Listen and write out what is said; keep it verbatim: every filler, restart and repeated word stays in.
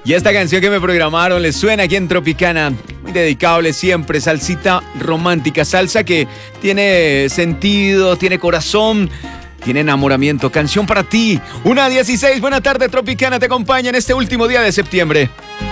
Y esta canción que me programaron les suena aquí en Tropicana. Muy dedicable siempre, salsita romántica, salsa que tiene sentido, tiene corazón, tiene enamoramiento. Canción para ti. Una dieciséis, buena tarde Tropicana te acompaña en este último día de septiembre.